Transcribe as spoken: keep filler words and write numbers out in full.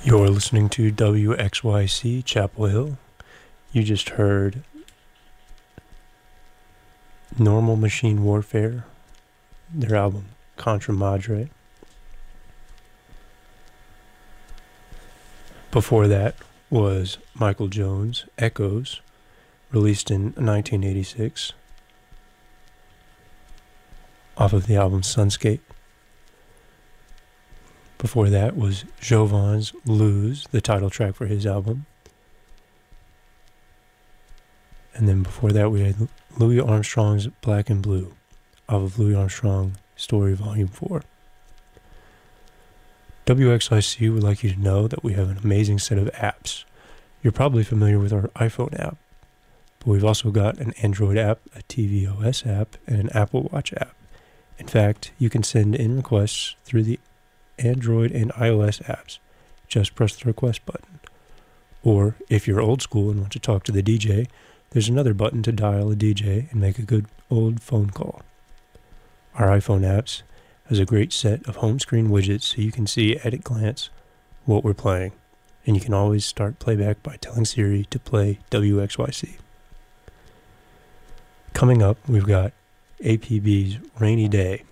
You're listening to W X Y C Chapel Hill. You just heard Normal Machine Warfare, their album Contra Madre. Before that was Michael Jones' Echoes, released in nineteen eighty-six, off of the album Sunscape. Before that was Jovan's Lose, the title track for his album. And then before that we had Louis Armstrong's Black and Blue, off of Louis Armstrong Story Volume four. W X I C would like you to know that we have an amazing set of apps. You're probably familiar with our iPhone app, but we've also got an Android app, a T V O S app, and an Apple Watch app. In fact, you can send in requests through the Android and iOS apps. Just press the request button. Or, if you're old school and want to talk to the D J, there's another button to dial a D J and make a good old phone call. Our iPhone apps has a great set of home screen widgets so you can see at a glance what we're playing. And you can always start playback by telling Siri to play W X Y C. Coming up, we've got A P B's Rainy Day.